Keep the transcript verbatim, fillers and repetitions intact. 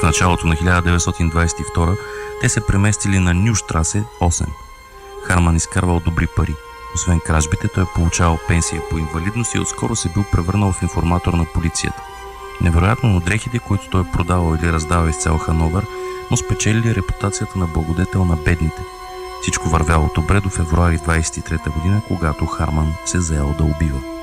началото на хиляда деветстотин двадесет и втора те се преместили на Нюштрасе осем. Харман изкарвал добри пари. Освен кражбите, той е получавал пенсия по инвалидност и отскоро се бил превърнал в информатор на полицията. Невероятно, но дрехите, които той е продавал или раздавал из цял Хановер, му спечелили репутацията на благодетел на бедните. Всичко вървяло добре до февруари двадесет и трета година, когато Харман се заел да убива.